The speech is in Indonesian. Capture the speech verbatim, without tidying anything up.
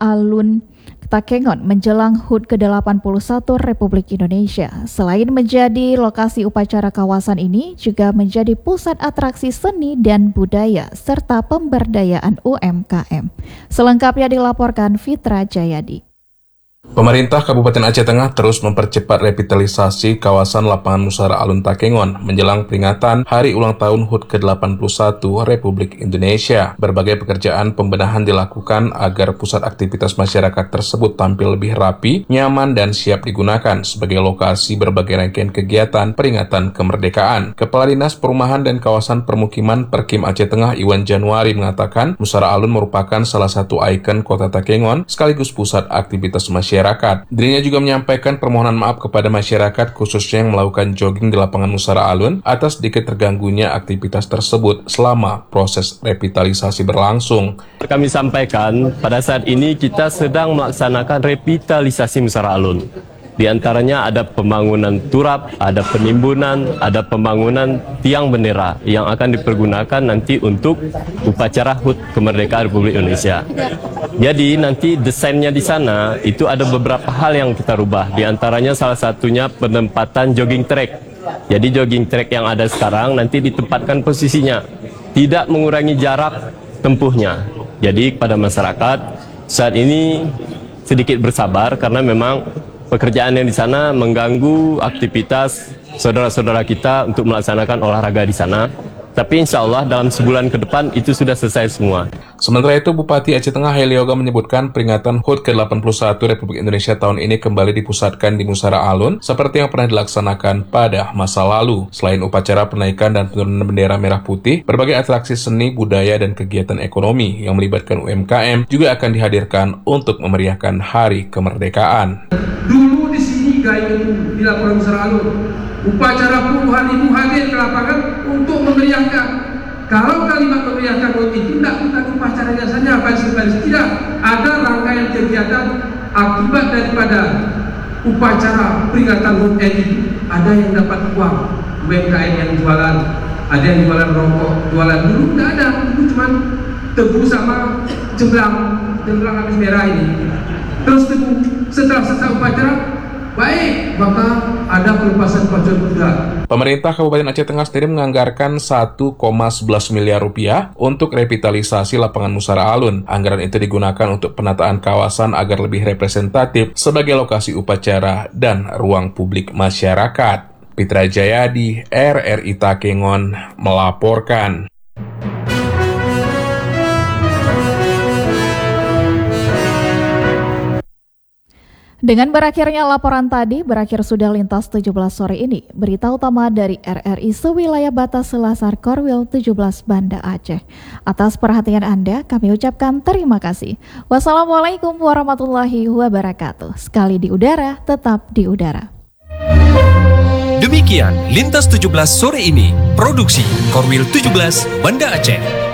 Alun Takengon menjelang H U T ke delapan puluh satu Republik Indonesia. Selain menjadi lokasi upacara, kawasan ini juga menjadi pusat atraksi seni dan budaya serta pemberdayaan U M K M. Selengkapnya dilaporkan Fitra Jayadi. Pemerintah Kabupaten Aceh Tengah terus mempercepat revitalisasi kawasan lapangan Musara Alun Takengon menjelang peringatan Hari Ulang Tahun H U T ke delapan puluh satu Republik Indonesia. Berbagai pekerjaan pembenahan dilakukan agar pusat aktivitas masyarakat tersebut tampil lebih rapi, nyaman, dan siap digunakan sebagai lokasi berbagai rangkaian kegiatan peringatan kemerdekaan. Kepala Dinas Perumahan dan Kawasan Permukiman Perkim Aceh Tengah Iwan Januari mengatakan Musara Alun merupakan salah satu ikon kota Takengon sekaligus pusat aktivitas masyarakat. Masyarakat. Dirinya juga menyampaikan permohonan maaf kepada masyarakat khususnya yang melakukan jogging di lapangan Musara Alun atas sedikit terganggunya aktivitas tersebut selama proses revitalisasi berlangsung. Kami sampaikan pada saat ini kita sedang melaksanakan revitalisasi Musara Alun. Di antaranya ada pembangunan turap, ada penimbunan, ada pembangunan tiang bendera yang akan dipergunakan nanti untuk upacara H U T Kemerdekaan Republik Indonesia. Jadi nanti desainnya di sana itu ada beberapa hal yang kita rubah. Di antaranya salah satunya penempatan jogging track. Jadi jogging track yang ada sekarang nanti ditempatkan posisinya, tidak mengurangi jarak tempuhnya. Jadi pada masyarakat saat ini sedikit bersabar karena memang pekerjaan yang di sana mengganggu aktivitas saudara-saudara kita untuk melaksanakan olahraga di sana. Tapi insya Allah dalam sebulan ke depan itu sudah selesai semua. Sementara itu, Bupati Aceh Tengah Heli Yoga menyebutkan peringatan H U T ke delapan puluh satu Republik Indonesia tahun ini kembali dipusatkan di Musara Alun seperti yang pernah dilaksanakan pada masa lalu. Selain upacara penaikan dan penurunan bendera merah putih, berbagai atraksi seni, budaya, dan kegiatan ekonomi yang melibatkan U M K M juga akan dihadirkan untuk memeriahkan Hari Kemerdekaan. Dulu di sini gaya itu di lapangan Musara Alun. Upacara puluhan ribu hadir ke lapangan untuk memeriahkan. Kalau kalimat memeriahkan itu tidak bukan upacaranya saja, tidak ada rangkaian kegiatan akibat daripada upacara peringatan H U T itu. Ada yang dapat uang, U M K M yang jualan, ada yang jualan rokok, jualan dulu tidak ada, itu cuma tebu sama jemblang, jemblang habis merah ini. Terus tebu setelah selesai upacara, baik, maka ada pelepasan pacuan kuda. Pemerintah Kabupaten Aceh Tengah sendiri menganggarkan satu koma sebelas miliar rupiah untuk revitalisasi lapangan Musara Alun. Anggaran itu digunakan untuk penataan kawasan agar lebih representatif sebagai lokasi upacara dan ruang publik masyarakat. Fitra Jayadi, R R I Takengon, melaporkan. Dengan berakhirnya laporan tadi, berakhir sudah Lintas tujuh belas sore ini. Berita utama dari R R I sewilayah batas Selasar Korwil tujuh belas Banda Aceh. Atas perhatian Anda, kami ucapkan terima kasih. Wassalamualaikum warahmatullahi wabarakatuh. Sekali di udara, tetap di udara. Demikian Lintas tujuh belas sore ini, produksi Korwil tujuh belas Banda Aceh.